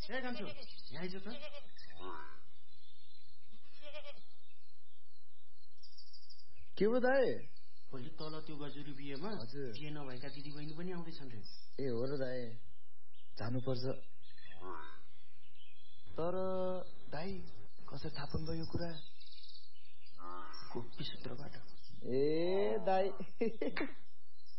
ए कान्छो यहाँ आइज त। के हो दाइ? भोलि तल त्यो गजुरी बिहेमा बिहे नभएका दिदी बहिनी पनि आउँदैछन् रे। ए हो र दाइ, जानुपर्छ। तर दाइ कसरी थाहा पाउनु भयो यो कुरा? गोप्य सूत्रबाट। ए दाइ